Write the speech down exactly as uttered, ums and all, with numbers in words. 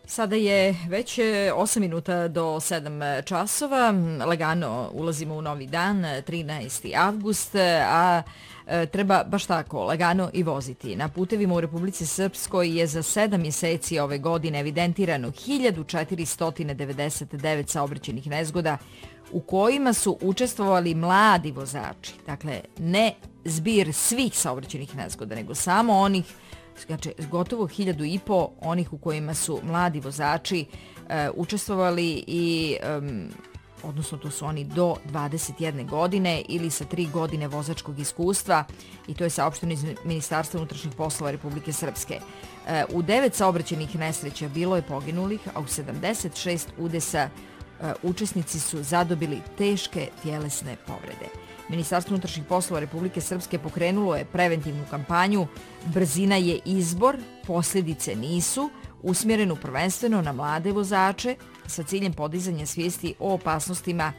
Sada je već osam minuta do sedam časova. Lagano ulazimo u novi dan, trinaesti avgust, a treba baš tako lagano i voziti. Na putevima u Republici Srpskoj je za sedam mjeseci ove godine evidentirano hiljadu četiristo devedeset devet saobraćajnih nezgoda u kojima su učestvovali mladi vozači. Dakle, ne zbir svih saobraćajnih nezgoda, nego samo onih, znači gotovo hiljadu i po onih u kojima su mladi vozači e, učestvovali i um, odnosno to su oni do dvadeset jedne godine ili sa tri godine vozačkog iskustva, i to je saopšteno iz Ministarstva unutrašnjih poslova Republike Srpske. E, u devet saobraćajnih nesreća bilo je poginulih, a u sedamdeset šest udesa e, učesnici su zadobili teške tjelesne povrede. Ministarstvo unutrašnjih poslova Republike Srpske pokrenulo je preventivnu kampanju "Brzina je izbor, posljedice nisu", usmjerenu prvenstveno na mlade vozače sa ciljem podizanja svijesti o opasnostima